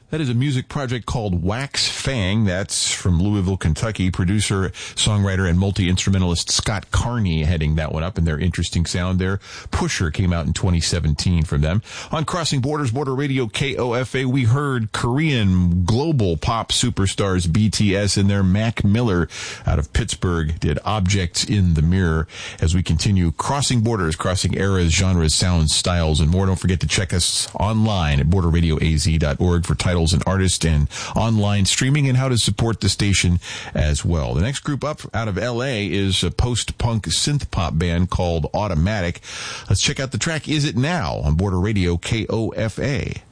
That is a music project called Wax Fang. That's from Louisville, Kentucky. Producer, songwriter, and multi-instrumentalist Scott Carney heading that one up, and their interesting sound there. Pusher came out in 2017 from them. On Crossing Borders, Border Radio KOFA, we heard Korean global pop superstars BTS and their Mac Miller out of Pittsburgh did Objects in the Mirror. As we continue crossing borders, crossing eras, genres, sounds, styles, and more, don't forget to check us online at borderradioaz.org for titles and artists and online streaming and how to support the station as well. The next group up out of LA is a post-punk synth-pop band called Automatic. Let's check out the track Is It Now on Border Radio KOFA.